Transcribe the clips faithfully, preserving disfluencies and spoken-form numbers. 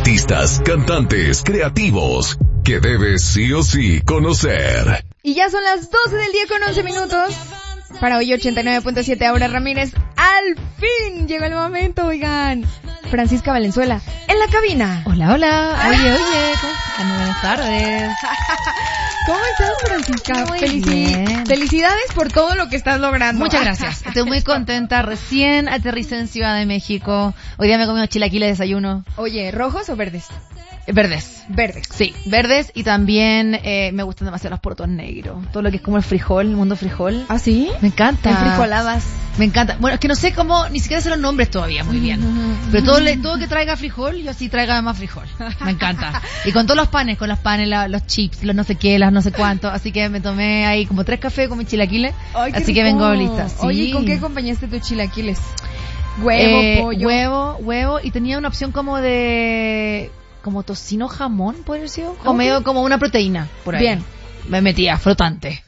artistas, cantantes, creativos, que debes sí o sí conocer. Y ya son las doce del día con once minutos. Para hoy ochenta y nueve punto siete, Aura Ramírez. Al fin llegó el momento, oigan. Francisca Valenzuela, en la cabina. Hola, hola. Oye, oye, ¿cómo están? Buenas tardes. ¿Cómo estás, Francisca? Muy Felici- bien. Felicidades por todo lo que estás logrando. Muchas gracias. Estoy muy contenta. Recién aterricé en Ciudad de México. Hoy día me comí unos chilaquiles de desayuno. Oye, ¿rojos o verdes? Verdes. Verdes. Sí, verdes, y también eh, me gustan demasiado los porotos negros. Todo lo que es como el frijol, el mundo frijol. ¿Ah, sí? Me encanta. En frijoladas. Me encanta. Bueno, es que no sé cómo, ni siquiera sé los nombres todavía muy bien. Pero todo, le, todo que traiga frijol, yo sí traiga más frijol. Me encanta. Y con todos los panes, con los panes, la, los chips, los no sé qué, las no sé cuánto. Así que me tomé ahí como tres cafés con mis chilaquiles. Ay, qué así que rico. vengo lista. Sí. Oye, ¿y con qué acompañaste tus chilaquiles? Huevo, Eh, pollo. Huevo, huevo, y tenía una opción como de... como tocino jamón, ¿puede ser? O Ok. medio como una proteína, por ahí. Bien. Me metía, flotante.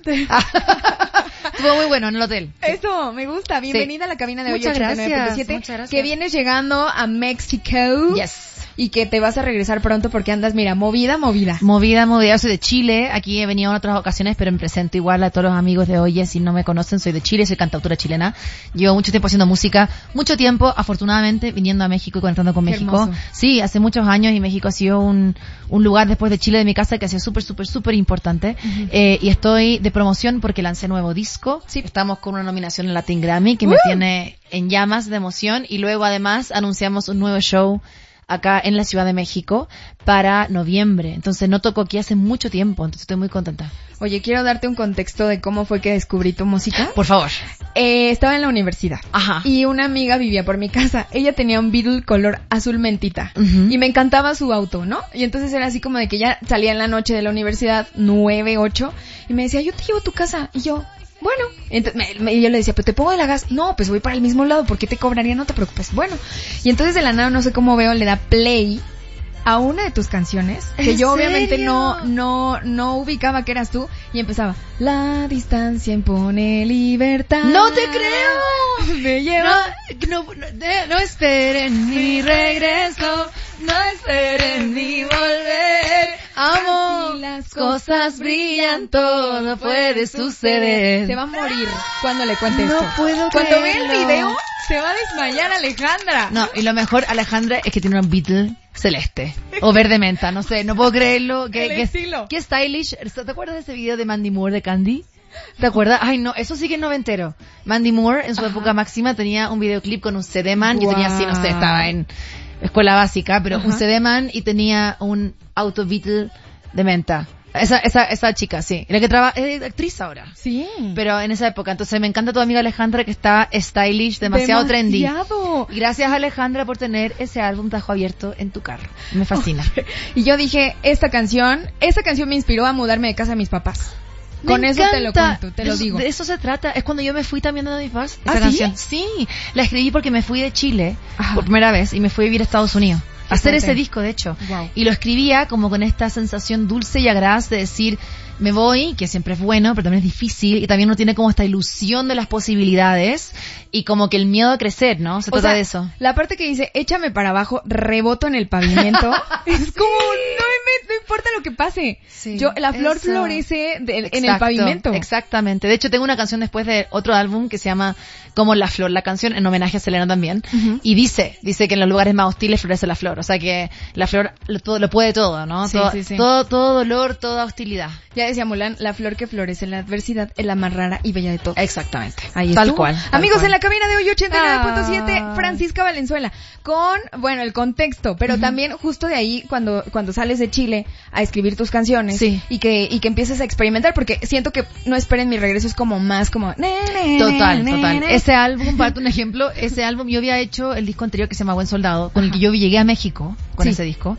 Estuvo muy bueno en el hotel. Eso, me gusta. Bienvenida Sí. a la cabina de hoy Muchas ochenta y nueve punto gracias, siete. muchas gracias. Que vienes llegando a México. Yes. Y que te vas a regresar pronto porque andas, mira, movida, movida. Movida, movida. Soy de Chile. Aquí he venido en otras ocasiones, pero me presento igual a todos los amigos de Oye. Si no me conocen, soy de Chile, soy cantautora chilena. Llevo mucho tiempo haciendo música. Mucho tiempo, afortunadamente, viniendo a México y conectando con Qué México. hermoso. Sí, hace muchos años, y México ha sido un, un lugar después de Chile, de mi casa, que ha sido súper, súper, súper importante. Uh-huh. eh, y estoy de promoción porque lancé nuevo disco. Sí. Estamos con una nominación en Latin Grammy que uh. me tiene en llamas de emoción. Y luego, además, anunciamos un nuevo show acá en la Ciudad de México para noviembre. Entonces no toco aquí hace mucho tiempo, entonces estoy muy contenta. Oye, quiero darte un contexto de cómo fue que descubrí tu música. Por favor. Eh, estaba en la universidad. Ajá. Y una amiga vivía por mi casa. Ella tenía un Beetle color azul mentita. Uh-huh. Y me encantaba su auto, ¿no? Y entonces era así como de que ya salía en la noche de la universidad, nueve, ocho, y me decía, yo te llevo a tu casa. Y yo... bueno, entonces me, me, yo le decía, pero te pongo de la gas. No, pues voy para el mismo lado, ¿por qué te cobraría? No te preocupes. Bueno, y entonces de la nada, no sé cómo veo, le da play a una de tus canciones, que yo serio? obviamente no, no, no ubicaba que eras tú, y empezaba, la distancia impone libertad. ¡No te creo! Me lleva... No, no, no, no esperen mi regreso, no esperen mi volver. Amo, las cosas brillan, todo puede suceder. Se va a morir cuando le cuente no esto. No puedo Cuando creerlo. ve el video, se va a desmayar Alejandra. No, y lo mejor, Alejandra, es que tiene un Beatle celeste o verde menta, no sé, no puedo creerlo. ¿Qué, el qué, estilo. Qué stylish. ¿Te acuerdas de ese video de Mandy Moore de Candy? ¿Te acuerdas? Ay, no, eso sí que es noventero. Mandy Moore, en su Ajá. época máxima, tenía un videoclip con un C D-man. Wow. Yo tenía así, no sé, estaba en escuela básica, pero Ajá. un C D-man, y tenía un auto Beatle de menta. Esa, esa, esa chica, sí. La que trabaja, es actriz ahora. Sí. Pero en esa época. Entonces me encanta tu amiga Alejandra, que está stylish, demasiado, demasiado. trendy. Y gracias, Alejandra, por tener ese álbum Tajo Abierto en tu carro. Me fascina. Oh, y yo dije, esta canción, esta canción me inspiró a mudarme de casa a mis papás. Me Con encanta. Eso te lo cuento, te de lo eso, digo. De eso se trata. Es cuando yo me fui también de mis papás. Esa ¿Ah, canción. ¿sí? Sí. La escribí porque me fui de Chile Ajá. por primera vez y me fui a vivir a Estados Unidos. A hacer ese disco, de hecho. Wow. Y lo escribía como con esta sensación dulce y agradable de decir, me voy, que siempre es bueno, pero también es difícil, y también uno tiene como esta ilusión de las posibilidades y como que el miedo a crecer, ¿no? Se o trata sea, de eso. La parte que dice, échame para abajo, reboto en el pavimento, es como, no, me, no importa lo que pase. Sí, Yo, la flor eso. florece de, Exacto, en el pavimento. Exactamente. De hecho, tengo una canción después de otro álbum que se llama Como la flor, la canción en homenaje a Selena también. Uh-huh. Y dice, dice que en los lugares más hostiles florece la flor. O sea que la flor lo, todo, lo puede todo, ¿no? Sí, todo, sí, sí. todo, todo dolor, toda hostilidad. Ya decía Mulan, la flor que florece en la adversidad es la más rara y bella de todas. Exactamente. Ahí tal estuvo. cual. Tal Amigos, cual. en la cabina de hoy ochenta y nueve punto siete, Ah. Francisca Valenzuela, con, bueno, el contexto, pero uh-huh. también justo de ahí cuando cuando sales de Chile a escribir tus canciones sí. y que y que empieces a experimentar, porque siento que No esperen mi regreso es como más como ne, ne, total, ne, total. Ne. Ese álbum, para darte un ejemplo, ese álbum yo había hecho el disco anterior que se llama Buen Soldado, con Ajá. el que yo llegué a México con sí. ese disco.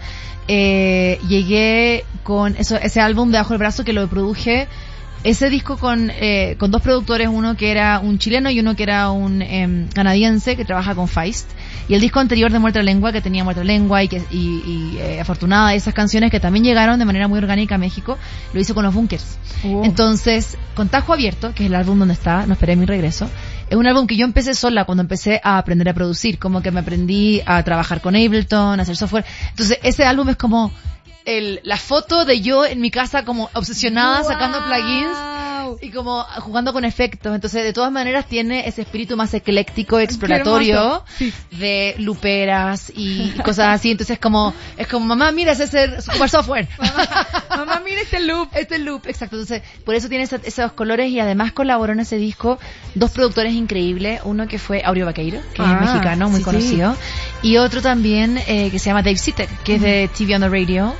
Eh, llegué con eso, ese álbum de Bajo el Brazo, que lo produje ese disco con eh, con dos productores, uno que era un chileno y uno que era un eh, canadiense que trabaja con Feist, y el disco anterior de Muerta Lengua, que tenía Muerta Lengua y que y, y eh, Afortunada, esas canciones que también llegaron de manera muy orgánica a México, lo hizo con los Bunkers. Oh. Entonces, con Tajo Abierto, que es el álbum donde está No esperé mi regreso, es un álbum que yo empecé sola cuando empecé a aprender a producir, como que me aprendí a trabajar con Ableton, a hacer software. Entonces ese álbum es como el, la foto de yo en mi casa como obsesionada, wow, sacando plugins y como jugando con efectos. Entonces de todas maneras tiene ese espíritu más ecléctico, exploratorio, sí, de luperas y cosas así. Entonces como es como, mamá, mira, ese es el super software. Mamá, mamá, mira este loop. Este loop, exacto. Entonces por eso tiene esos, esos colores y además colaboró en ese disco dos productores increíbles. Uno que fue Aureo Vaqueiro, que ah, es mexicano, muy sí, conocido. Sí. Y otro también eh, que se llama Dave Sitek, que es de T V on the Radio.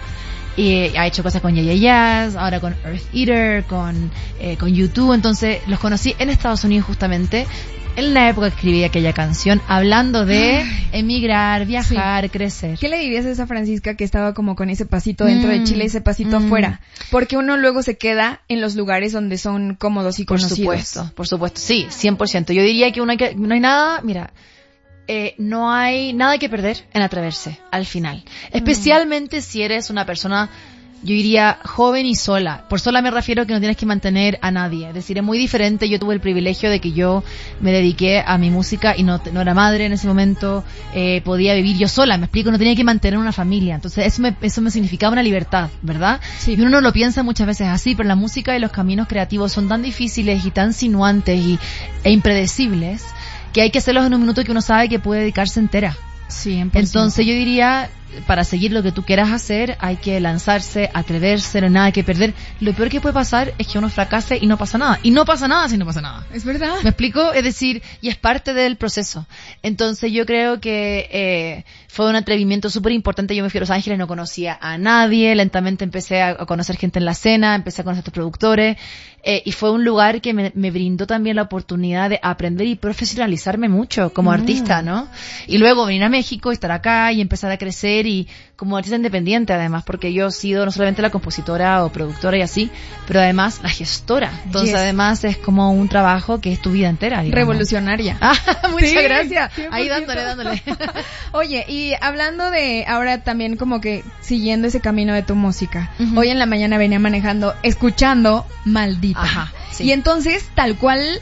Y ha hecho cosas con Yeah Yeah Yeahs, ahora con Earth Eater, con eh, con YouTube. Entonces los conocí en Estados Unidos justamente en la época que escribí aquella canción, hablando de Ay. emigrar, viajar, sí. crecer. ¿Qué le dirías a esa Francisca que estaba como con ese pasito dentro mm, de Chile y ese pasito mm. afuera? Porque uno luego se queda en los lugares donde son cómodos y conocidos. Por supuesto, por supuesto. Sí, cien por ciento. Yo diría que uno hay que, no hay nada, mira... Eh, no hay nada que perder en atreverse al final, especialmente mm. si eres una persona, yo diría, joven y sola. Por sola me refiero a que no tienes que mantener a nadie, es decir, es muy diferente. Yo tuve el privilegio de que yo me dediqué a mi música y no, no era madre en ese momento, eh, podía vivir yo sola, me explico, no tenía que mantener una familia. Entonces eso me, eso me significaba una libertad, ¿verdad? Sí. Y uno no lo piensa muchas veces así, pero la música y los caminos creativos son tan difíciles y tan sinuantes y, e impredecibles que hay que hacerlos en un minuto que uno sabe que puede dedicarse entera. cien por ciento. Entonces yo diría, para seguir lo que tú quieras hacer, hay que lanzarse, atreverse, no hay nada que perder. Lo peor que puede pasar es que uno fracase y no pasa nada. Y no pasa nada si no pasa nada. Es verdad. ¿Me explico? Es decir, y es parte del proceso. Entonces yo creo que eh, fue un atrevimiento súper importante. Yo me fui a Los Ángeles, no conocía a nadie. Lentamente empecé a, a conocer gente en la escena, empecé a conocer a estos productores. Eh, y fue un lugar que me, me brindó también la oportunidad de aprender y profesionalizarme mucho como mm. artista, ¿no? Y luego venir a México, estar acá y empezar a crecer y como artista independiente además, porque yo he sido no solamente la compositora o productora y así, pero además la gestora. Entonces yes. además es como un trabajo que es tu vida entera, digamos. Revolucionaria. Ah, muchas sí, gracias. cien por ciento. Ahí dándole, dándole. Oye, y hablando de ahora también como que siguiendo ese camino de tu música, uh-huh. hoy en la mañana venía manejando, escuchando Maldita. Ajá, sí. Y entonces, tal cual,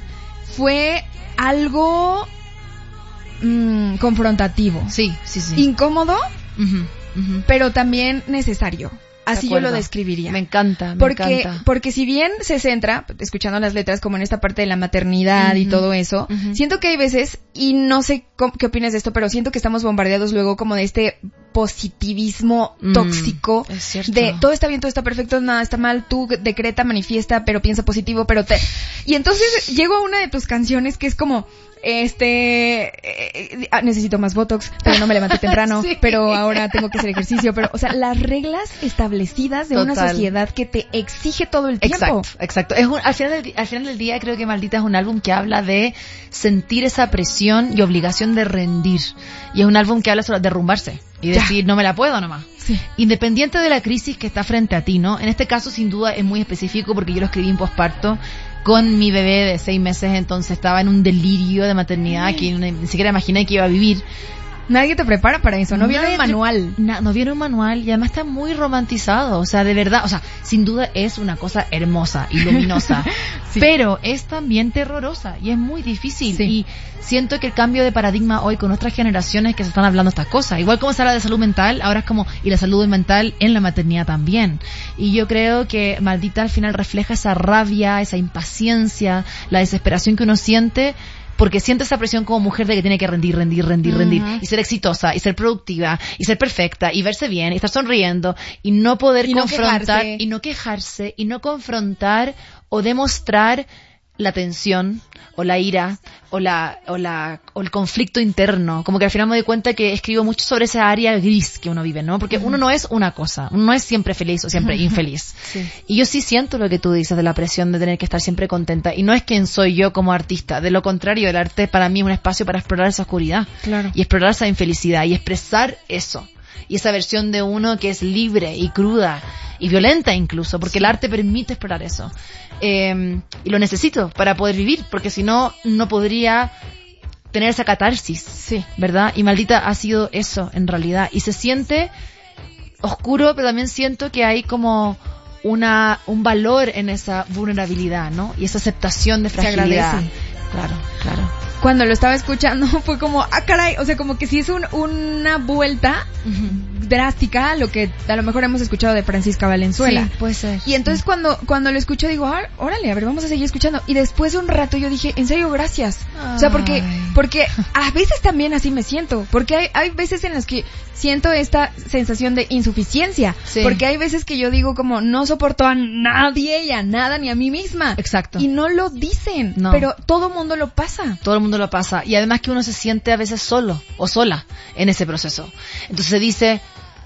fue algo mmm, confrontativo. Sí, sí, sí. Incómodo, uh-huh, uh-huh. pero también necesario. Así yo lo describiría. Me encanta, me porque, encanta. Porque si bien se centra, escuchando las letras, como en esta parte de la maternidad uh-huh, y todo eso, uh-huh. siento que hay veces, y no sé cómo, qué opinas de esto, pero siento que estamos bombardeados luego como de este positivismo mm, tóxico. Es cierto. De todo está bien, todo está perfecto, nada está mal, tú decreta, manifiesta, pero piensa positivo, pero te... Y entonces llego a una de tus canciones que es como... Este, eh, eh, necesito más Botox, pero no me levanté temprano, sí. pero ahora tengo que hacer ejercicio, pero, o sea, las reglas establecidas de Total. Una sociedad que te exige todo el tiempo. Exacto, exacto. Es un, al final del, al final del día creo que Maldita es un álbum que habla de sentir esa presión y obligación de rendir. Y es un álbum que habla sobre derrumbarse y decir, ya. no me la puedo nomás. Sí. Independiente de la crisis que está frente a ti, ¿no? En este caso, sin duda, es muy específico porque yo lo escribí en posparto con mi bebé de seis meses, entonces estaba en un delirio de maternidad Ay. que ni siquiera imaginé que iba a vivir. Nadie te prepara para eso, no viene un manual. Na, no viene un manual y además está muy romantizado, o sea, de verdad, o sea, sin duda es una cosa hermosa y luminosa, sí. pero es también terrorosa y es muy difícil sí. y siento que el cambio de paradigma hoy con nuestras generaciones que se están hablando estas cosas, igual como se habla de salud mental, ahora es como, y la salud mental en la maternidad también, y yo creo que Maldita al final refleja esa rabia, esa impaciencia, la desesperación que uno siente porque siente esa presión como mujer de que tiene que rendir, rendir, rendir, uh-huh. rendir, y ser exitosa, y ser productiva, y ser perfecta, y verse bien, y estar sonriendo, y no poder y confrontar, no quejarse. y no quejarse, y no confrontar o demostrar la tensión, o la ira, o la, o la, o el conflicto interno. Como que al final me doy cuenta que escribo mucho sobre esa área gris que uno vive, ¿no? Porque uh-huh. uno no es una cosa, uno no es siempre feliz o siempre infeliz. Sí. Y yo sí siento lo que tú dices de la presión de tener que estar siempre contenta. Y no es quién soy yo como artista. De lo contrario, el arte para mí es un espacio para explorar esa oscuridad. Claro. Y explorar esa infelicidad y expresar eso. Y esa versión de uno que es libre y cruda y violenta incluso, porque sí. el arte permite explorar eso. Eh, y lo necesito para poder vivir, porque si no, no podría tener esa catarsis, sí. ¿verdad? Y Maldita ha sido eso, en realidad. Y se siente oscuro, pero también siento que hay como una un valor en esa vulnerabilidad, ¿no? Y esa aceptación de fragilidad. claro, claro. Cuando lo estaba escuchando fue como, ah, caray, o sea, como que sí es un, una vuelta uh-huh. drástica a lo que a lo mejor hemos escuchado de Francisca Valenzuela. Sí, puede ser. Y entonces uh-huh. cuando cuando lo escucho digo, ah, órale, a ver, vamos a seguir escuchando. Y después de un rato yo dije, en serio, gracias. Ay. O sea, porque porque a veces también así me siento, porque hay hay veces en las que siento esta sensación de insuficiencia, sí. porque hay veces que yo digo como, no soporto a nadie y a nada ni a mí misma. Exacto. Y no lo dicen, no. pero todo mundo lo pasa. Todo el mundo lo pasa. Y además que uno se siente a veces solo o sola en ese proceso. Entonces se dice,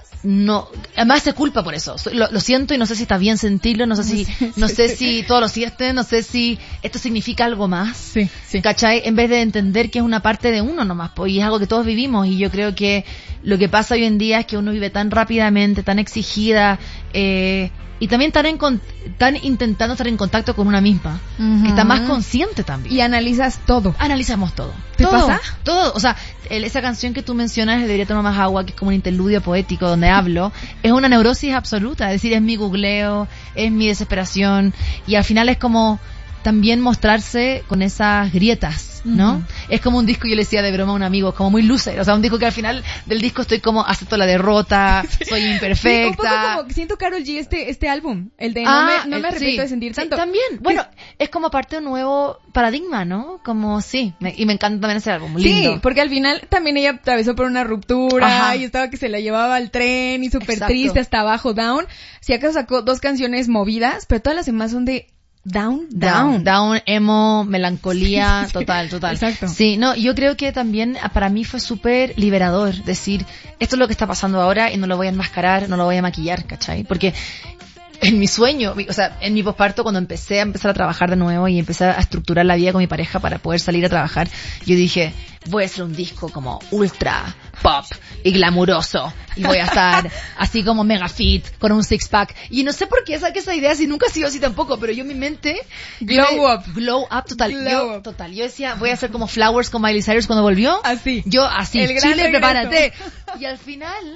no, además se culpa por eso. Lo, lo siento y no sé si está bien sentirlo, no sé si, sí, no sí, sé sí. si todos lo sienten, no sé si esto significa algo más. Sí, sí. ¿Cachai? En vez de entender que es una parte de uno nomás, pues, y es algo que todos vivimos. Y yo creo que lo que pasa hoy en día es que uno vive tan rápidamente, tan exigida, eh, y también tan, en, tan intentando estar en contacto con una misma, uh-huh. que está más consciente también. Y analizas todo. Analizamos todo. ¿Te todo, pasa? Todo. O sea, el, esa canción que tú mencionas, Debería tomar más agua, que es como un interludio poético donde hablo, es una neurosis absoluta. Es decir, es mi googleo, es mi desesperación. Y al final es como también mostrarse con esas grietas, ¿no? Uh-huh. Es como un disco, yo le decía de broma a un amigo, como muy loser, o sea, un disco que al final del disco estoy como, acepto la derrota, sí. soy imperfecta. Sí, un poco como, siento Karol G este, este álbum, el de ah, no me, no me arrepiento sí, de sentir tanto. Sí, también, bueno, es como parte de un nuevo paradigma, ¿no? Como, sí, me, y me encanta también ese álbum, lindo. Sí, porque al final también ella atravesó por una ruptura, ajá. y estaba que se la llevaba al tren, y súper triste, hasta abajo, down. Si acaso sacó dos canciones movidas, pero todas las demás son de Down, down. Down, down, emo, melancolía, sí, total, total. Exacto. Sí, no, yo creo que también para mí fue súper liberador decir, esto es lo que está pasando ahora y no lo voy a enmascarar, no lo voy a maquillar, ¿cachai? Porque en mi sueño, o sea, en mi posparto, cuando empecé a empezar a trabajar de nuevo y empecé a estructurar la vida con mi pareja para poder salir a trabajar, yo dije, voy a hacer un disco como ultra pop y glamuroso y voy a estar así como mega fit con un six pack y no sé por qué saqué esa idea si nunca ha sido así tampoco, pero yo en mi mente glow me, up glow up total glow yo, up. total yo decía voy a hacer como Flowers con Miley Cyrus cuando volvió así yo así el Chile prepárate y al final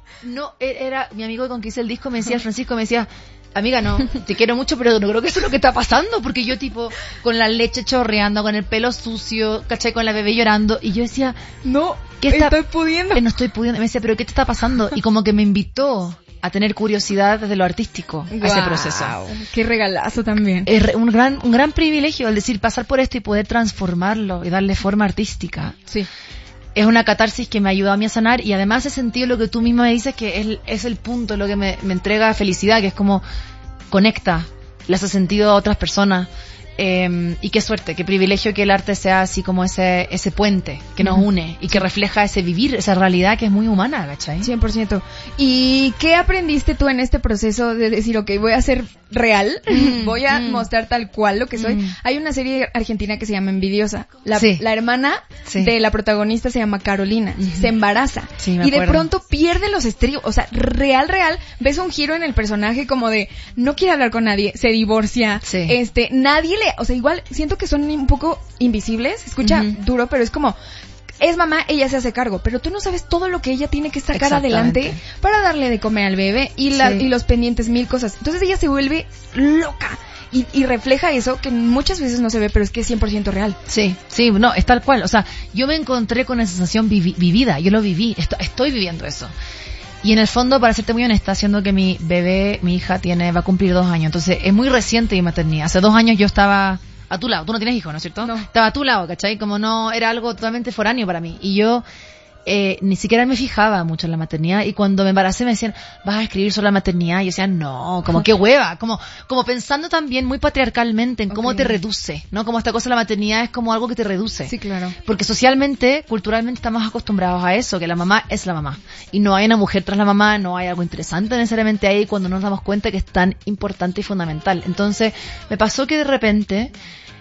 no era mi amigo con quien hice el disco me decía Francisco me decía amiga, no, te quiero mucho, pero no creo que eso es lo que está pasando, porque yo tipo, con la leche chorreando, con el pelo sucio, ¿cachai? Con la bebé llorando, y yo decía, no, ¿qué está, estoy pudiendo? Eh, no estoy pudiendo, me decía, pero ¿qué te está pasando? Y como que me invitó a tener curiosidad desde lo artístico, wow, a ese proceso. Qué regalazo también. Es un gran, un gran privilegio el decir, pasar por esto y poder transformarlo y darle forma artística. Sí. Es una catarsis que me ayudó a mí a sanar y además he sentido lo que tú misma me dices que es, es el punto, lo que me, me entrega felicidad, que es como conecta, le hace sentido a otras personas. Eh, y qué suerte, qué privilegio que el arte sea así como ese ese puente que nos une y que refleja ese vivir, esa realidad que es muy humana, ¿cachai? cien por ciento. ¿Y qué aprendiste tú en este proceso de decir, ok, voy a ser real, mm, voy a mm. mostrar tal cual lo que soy? Mm. Hay una serie argentina que se llama Envidiosa. La, sí. la hermana sí. de la protagonista se llama Carolina, uh-huh. se embaraza sí, y de pronto pierde los estribos, o sea, real, real, ves un giro en el personaje como de no quiere hablar con nadie, se divorcia, sí. este, nadie le, o sea, igual siento que son un poco invisibles, escucha uh-huh. duro, pero es como, es mamá, ella se hace cargo, pero tú no sabes todo lo que ella tiene que sacar adelante para darle de comer al bebé y, la, sí. y los pendientes, mil cosas. Entonces ella se vuelve loca y, y refleja eso que muchas veces no se ve, pero es que es cien por ciento real. Sí, sí, no, es tal cual. O sea, yo me encontré con esa sensación vivi- vivida, yo lo viví, estoy, estoy viviendo eso. Y en el fondo, para serte muy honesta, siendo que mi bebé, mi hija, tiene va a cumplir dos años, entonces es muy reciente mi maternidad. Hace dos años yo estaba a tu lado, tú no tienes hijos, ¿no es cierto? No. Estaba a tu lado, ¿cachai? Como no, era algo totalmente foráneo para mí. Y yo eh, ni siquiera me fijaba mucho en la maternidad y cuando me embaracé me decían, vas a escribir sobre la maternidad, y yo decía, no, como qué hueva, como como pensando también muy patriarcalmente en cómo okay. te reduce, ¿no? Como esta cosa de la maternidad es como algo que te reduce. Sí, claro. Porque socialmente, culturalmente estamos acostumbrados a eso, que la mamá es la mamá y no hay una mujer tras la mamá, no hay algo interesante necesariamente ahí cuando nos damos cuenta que es tan importante y fundamental. Entonces, me pasó que de repente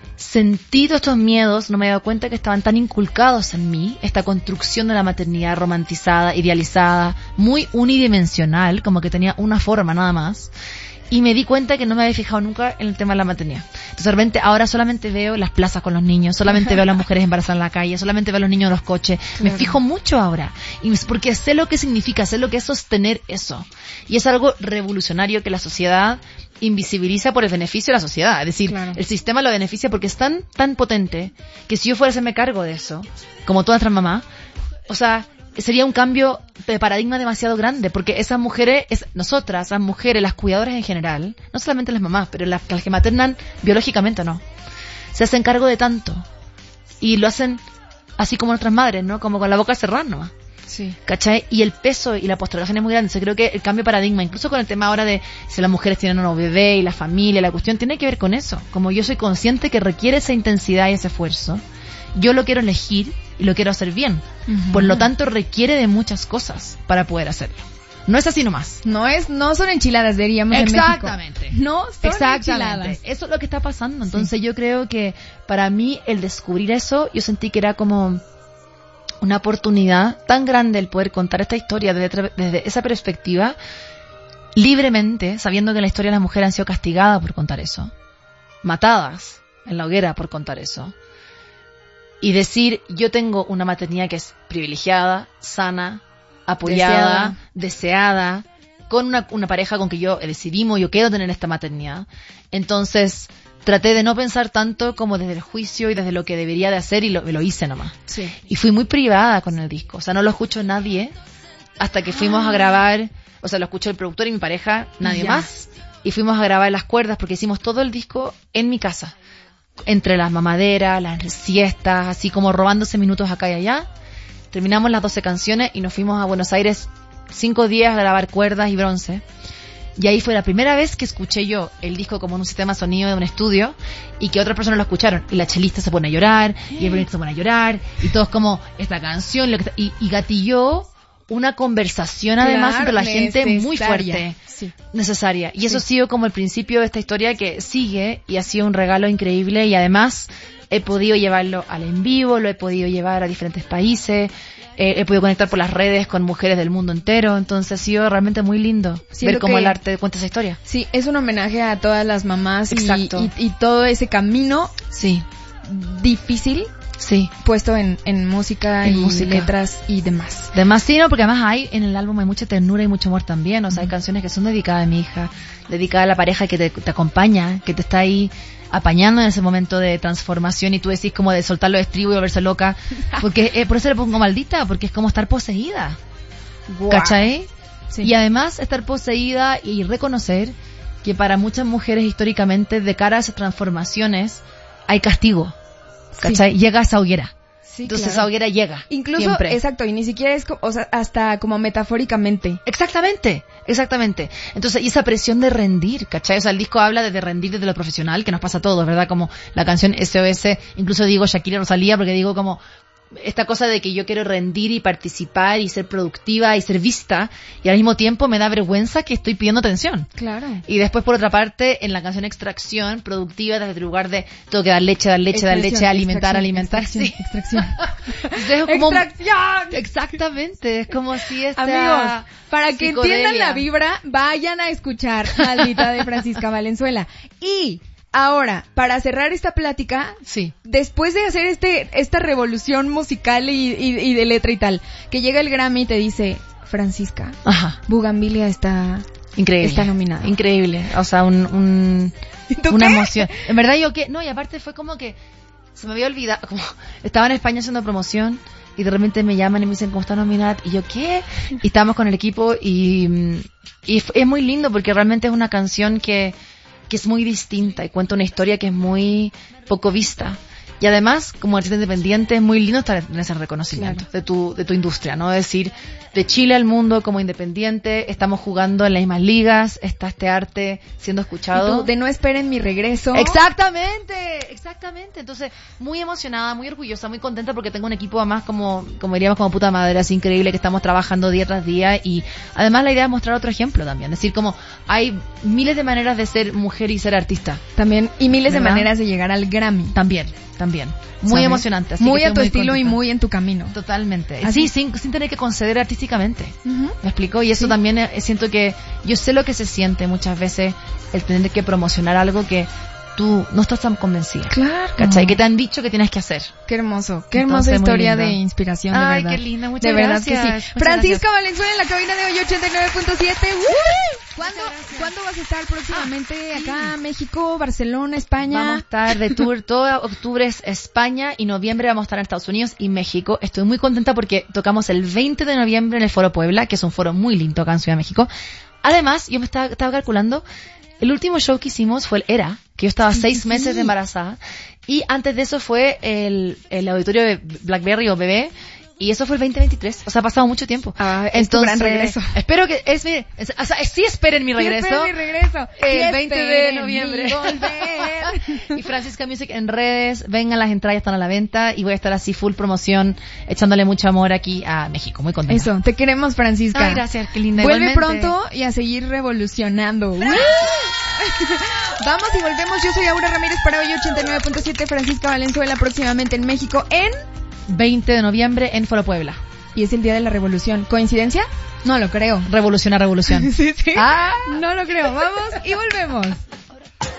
sentí todos estos miedos, no me he dado cuenta que estaban tan inculcados en mí, esta construcción de la maternidad romantizada, idealizada, muy unidimensional, como que tenía una forma nada más. Y me di cuenta que no me había fijado nunca en el tema de la maternidad. Entonces, de repente, ahora solamente veo las plazas con los niños, solamente veo a las mujeres embarazadas en la calle, solamente veo a los niños en los coches. Claro. Me fijo mucho ahora. Y porque sé lo que significa, sé lo que es sostener eso. Y es algo revolucionario que la sociedad invisibiliza por el beneficio de la sociedad. Es decir, claro. el sistema lo beneficia porque es tan, tan potente que si yo fuera a hacerme cargo de eso, como toda nuestra mamá, o sea, sería un cambio de paradigma demasiado grande, porque esas mujeres, es, nosotras, las mujeres, las cuidadoras en general, no solamente las mamás, pero las, las que maternan biológicamente no, se hacen cargo de tanto y lo hacen así como nuestras madres, ¿no? Como con la boca cerrada nomás. Sí. ¿Cachai? Y el peso y la postergación es muy grande. Yo creo que el cambio de paradigma, incluso con el tema ahora de si las mujeres tienen un nuevo bebé y la familia, la cuestión tiene que ver con eso. Como yo soy consciente que requiere esa intensidad y ese esfuerzo, yo lo quiero elegir y lo quiero hacer bien. Uh-huh. Por lo tanto, requiere de muchas cosas para poder hacerlo. No es así nomás. No es, no son enchiladas, diríamos en México. Exactamente. No son Exactamente. enchiladas. Eso es lo que está pasando. Entonces sí. yo creo que para mí el descubrir eso, yo sentí que era como una oportunidad tan grande el poder contar esta historia desde, desde esa perspectiva, libremente, sabiendo que la historia de las mujeres han sido castigadas por contar eso, matadas en la hoguera por contar eso, y decir, yo tengo una maternidad que es privilegiada, sana, apoyada, deseada, deseada con una, una pareja con que yo decidimos, yo quiero tener esta maternidad. Entonces traté de no pensar tanto como desde el juicio y desde lo que debería de hacer, y lo, lo hice nomás. Sí. Y fui muy privada con el disco, o sea, no lo escuchó nadie hasta que fuimos ah. a grabar, o sea, lo escuchó el productor y mi pareja, nadie ya. más, y fuimos a grabar las cuerdas porque hicimos todo el disco en mi casa, entre las mamaderas, las siestas, así como robándose minutos acá y allá. Terminamos las doce canciones y nos fuimos a Buenos Aires cinco días a grabar cuerdas y bronce. Y ahí fue la primera vez que escuché yo el disco como en un sistema sonido de un estudio y que otras personas lo escucharon. Y la chelista se pone a llorar, y el violinista se pone a llorar, y todos como, esta canción, lo que, y, y gatilló una conversación además claro, entre la gente necesaria. muy fuerte, sí. necesaria. Y eso sí. ha sido como el principio de esta historia que sigue y ha sido un regalo increíble, y además he podido llevarlo al en vivo, lo he podido llevar a diferentes países. Eh, he podido conectar por las redes con mujeres del mundo entero, entonces ha sido realmente muy lindo Siento ver cómo el arte cuenta esa historia. Sí, es un homenaje a todas las mamás. Exacto. Y, y, y todo ese camino sí. difícil sí. puesto en, en música en y música. letras y demás. Demás sí, no, porque además hay en el álbum hay mucha ternura y mucho amor también, o sea, mm. hay canciones que son dedicadas a mi hija, dedicadas a la pareja que te, te acompaña, que te está ahí apañando en ese momento de transformación, y tú decís como de soltar los estribos y volverse loca, porque eh, por eso le pongo maldita, porque es como estar poseída. Wow. ¿Cachai? Sí. Y además estar poseída y reconocer que para muchas mujeres históricamente de cara a esas transformaciones hay castigo. ¿Cachai? Sí. Llega esa hoguera. Sí, Entonces claro. esa hoguera llega. Incluso, siempre. exacto, y ni siquiera es, o sea, hasta como metafóricamente. Exactamente, exactamente. Entonces, y esa presión de rendir, ¿cachai? O sea, el disco habla de, de rendir desde lo profesional, que nos pasa a todos, ¿verdad? Como la canción S O S, incluso digo Shakira Rosalía, porque digo como esta cosa de que yo quiero rendir y participar y ser productiva y ser vista, y al mismo tiempo me da vergüenza que estoy pidiendo atención. Claro. Y después, por otra parte, en la canción Extracción, productiva desde el lugar de tengo que dar leche, dar leche, dar leche, alimentar, alimentar. Extracción, sí. extracción. Entonces, es como, ¡extracción! Exactamente, es como si esta Amigos, para que psicodelia. entiendan la vibra, vayan a escuchar Maldita de Francisca Valenzuela. Y ahora, para cerrar esta plática, sí. después de hacer este esta revolución musical y, y, y de letra y tal, que llega el Grammy y te dice, Francisca, Ajá. Bugambilia está increíble, está nominada. Increíble, o sea, un, un una qué? emoción. En verdad yo que, no, y aparte fue como que se me había olvidado, como estaba en España haciendo promoción y de repente me llaman y me dicen cómo está nominada, y yo, ¿qué? Y estábamos con el equipo y, y es muy lindo porque realmente es una canción que que es muy distinta y cuenta una historia que es muy poco vista. Y además, como artista independiente, es muy lindo estar en ese reconocimiento claro. de tu de tu industria, ¿no? Es decir, de Chile al mundo como independiente, estamos jugando en las mismas ligas, está este arte siendo escuchado. Y tú, de no esperen mi regreso. Exactamente, exactamente. Entonces, muy emocionada, muy orgullosa, muy contenta porque tengo un equipo además como, como diríamos, como puta madre, así increíble, que estamos trabajando día tras día, y además la idea es mostrar otro ejemplo también. Es decir, como hay miles de maneras de ser mujer y ser artista. También, y miles ¿verdad? de maneras de llegar al Grammy. También. También. también. Muy ¿sabes? emocionante. Así muy que a tu muy estilo contenta. y muy en tu camino. Totalmente. Así. Sí, sin, sin tener que conceder artísticamente. Uh-huh. ¿Me explico? Y eso Sí. también eh, siento que yo sé lo que se siente muchas veces el tener que promocionar algo que tú no estás tan convencida. Claro. ¿Cachai? Que te han dicho que tienes que hacer. Qué hermoso, qué Entonces, hermosa muy historia lindo. de inspiración, de Ay, verdad. qué linda, muchas de verdad gracias. que sí. Muchas Francisca gracias. Valenzuela en la cabina de hoy ochenta y nueve punto siete. ¡Uh! ¿Cuándo, gracias. ¿Cuándo vas a estar próximamente Ah, sí. acá? México, Barcelona, España. Vamos a estar de tour todo octubre es España y noviembre vamos a estar en Estados Unidos y México. Estoy muy contenta porque tocamos el veinte de noviembre en el Foro Puebla, que es un foro muy lindo acá en Ciudad de México. Además, yo me estaba, estaba calculando, el último show que hicimos fue el Era, que yo estaba Sí, seis sí, meses sí. de embarazada. Y antes de eso fue el, el auditorio de Blackberry o Bebé. Y eso fue el veinte veintitrés. O sea, ha pasado mucho tiempo. Ah, es tu gran regreso. Espero que, es mi, es- o sea, sí esperen mi regreso. Sí, esperen mi regreso. El Sí, veinte de esperen noviembre. mi volver. Y Francisca Music en redes, vengan, las entradas están a la venta y voy a estar así full promoción, echándole mucho amor aquí a México, muy contenta. Eso, te queremos, Francisca. Ay, gracias, qué linda. Vuelve igualmente. pronto y a seguir revolucionando. Vamos y volvemos. Yo soy Aura Ramírez para hoy ochenta y nueve punto siete. Francisca Valenzuela próximamente en México en... veinte de noviembre en Foro Puebla. Y es el Día de la Revolución. ¿Coincidencia? No lo creo. Revolución a revolución. Sí, sí. Ah. No lo creo. Vamos y volvemos.